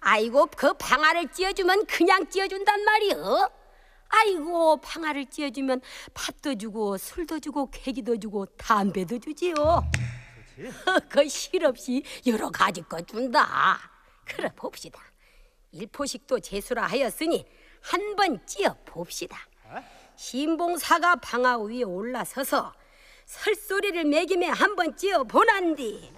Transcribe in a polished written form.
아이고 그 방아를 찧어주면 그냥 찧어준단 말이여. 아이고 방아를 찧어주면 밥도 주고 술도 주고 계기도 주고 담배도 주지요. 그 실없이 여러 가지 것 준다. 그래 봅시다. 일포식도 제수라 하였으니 한번 찧어 봅시다. 신봉사가 방아 위에 올라서서 설소리를 매기며 한번 찧어 보란디.